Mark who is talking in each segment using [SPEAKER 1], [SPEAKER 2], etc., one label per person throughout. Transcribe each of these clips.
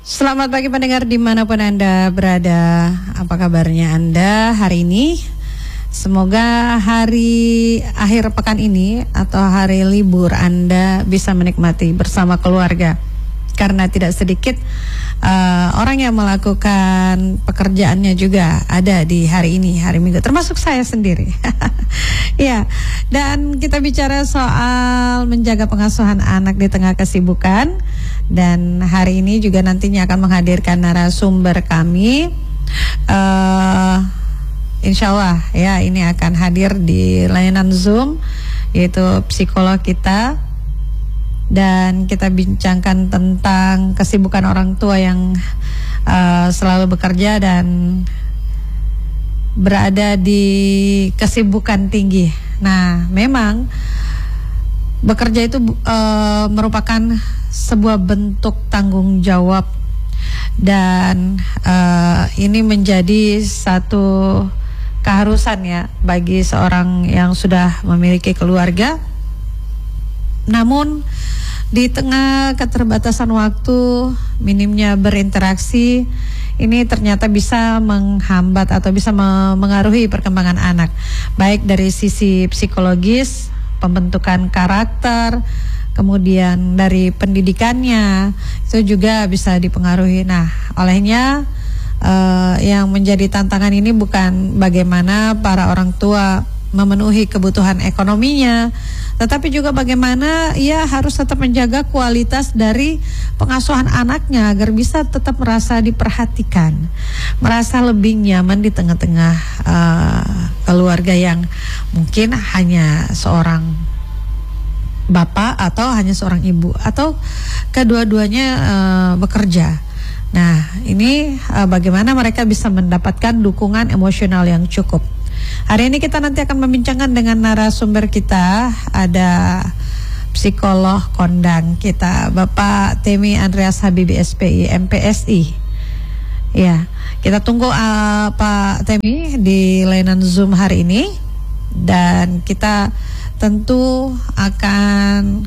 [SPEAKER 1] Selamat pagi pendengar dimanapun Anda berada. Apa kabarnya Anda hari ini? Semoga hari akhir pekan ini atau hari libur Anda bisa menikmati bersama keluarga. Karena tidak sedikit orang yang melakukan pekerjaannya juga ada di hari ini, hari Minggu, termasuk saya sendiri. Ya, dan kita bicara soal menjaga pengasuhan anak di tengah kesibukan. Dan hari ini juga nantinya akan menghadirkan narasumber kami. Insya Allah ya, ini akan hadir di layanan Zoom, yaitu psikolog kita. Dan kita bincangkan tentang kesibukan orang tua yang selalu bekerja dan berada di kesibukan tinggi. Nah, memang bekerja itu merupakan sebuah bentuk tanggung jawab, dan ini menjadi satu keharusan ya bagi seorang yang sudah memiliki keluarga. Namun di tengah keterbatasan waktu, minimnya berinteraksi, ini ternyata bisa menghambat atau bisa mengaruhi perkembangan anak, baik dari sisi psikologis, pembentukan karakter, kemudian dari pendidikannya, itu juga bisa dipengaruhi. Nah, olehnya yang menjadi tantangan ini bukan bagaimana para orang tua memenuhi kebutuhan ekonominya, tetapi juga bagaimana ia harus tetap menjaga kualitas dari pengasuhan anaknya agar bisa tetap merasa diperhatikan, merasa lebih nyaman di tengah-tengah keluarga yang mungkin hanya seorang bapak atau hanya seorang ibu atau kedua-duanya bekerja. Nah, ini bagaimana mereka bisa mendapatkan dukungan emosional yang cukup. Hari ini kita nanti akan membincangkan dengan narasumber kita, ada psikolog kondang kita, Bapak Temi Andreas Habibi SPI MPSI. Ya, kita tunggu Pak Temi di layanan Zoom hari ini, dan kita tentu akan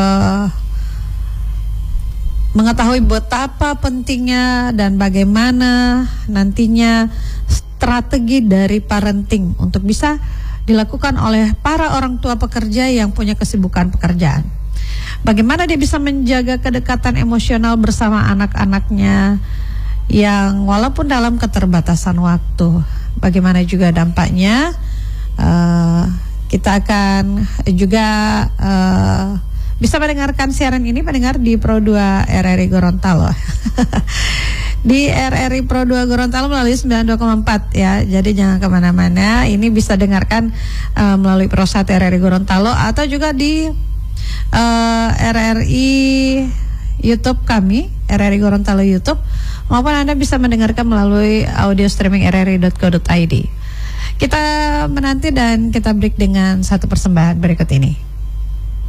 [SPEAKER 1] mengetahui betapa pentingnya dan bagaimana nantinya strategi dari parenting untuk bisa dilakukan oleh para orang tua pekerja yang punya kesibukan pekerjaan. Bagaimana dia bisa menjaga kedekatan emosional bersama anak-anaknya yang walaupun dalam keterbatasan waktu. Bagaimana juga dampaknya, kita akan juga bisa mendengarkan siaran ini pendengar di Pro 2 RRI Gorontalo. Di RRI Pro 2 Gorontalo melalui 92,4 ya. Jadi jangan kemana-mana. Ini bisa dengarkan melalui Pro 1 RRI Gorontalo atau juga di RRI YouTube kami, RRI Gorontalo YouTube, maupun Anda bisa mendengarkan melalui audio streaming rri.co.id. Kita menanti dan kita break dengan satu persembahan berikut ini.